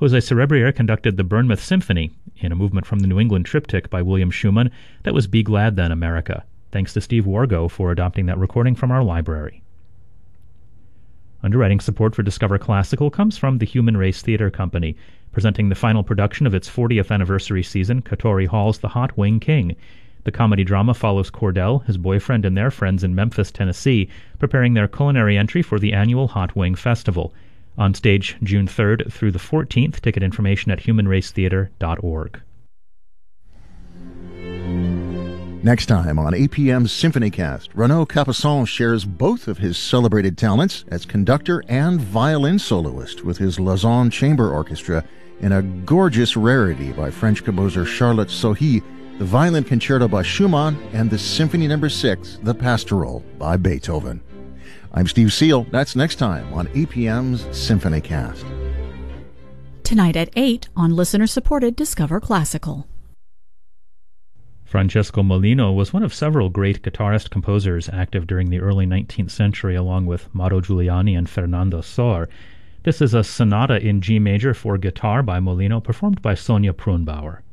Jose Cerebrier conducted the Bournemouth Symphony, in a movement from the New England Triptych by William Schumann that was Be Glad Then, America. Thanks to Steve Wargo for adopting that recording from our library. Underwriting support for Discover Classical comes from the Human Race Theatre Company, presenting the final production of its 40th anniversary season, Katori Hall's The Hot Wing King. The comedy drama follows Cordell, his boyfriend, and their friends in Memphis, Tennessee, preparing their culinary entry for the annual Hot Wing Festival. On stage June 3rd through the 14th. Ticket information at humanracetheater.org. Next time on APM's SymphonyCast, Renaud Capuçon shares both of his celebrated talents as conductor and violin soloist with his Lausanne Chamber Orchestra in a gorgeous rarity by French composer Charlotte Sohi, the Violin Concerto by Schumann, and the Symphony No. 6, The Pastoral, by Beethoven. I'm Steve Seal. That's next time on APM's SymphonyCast. Tonight at 8 on listener-supported Discover Classical. Francesco Molino was one of several great guitarist-composers active during the early 19th century, along with Mauro Giuliani and Fernando Sor. This is a sonata in G major for guitar by Molino, performed by Sonia Prunbauer.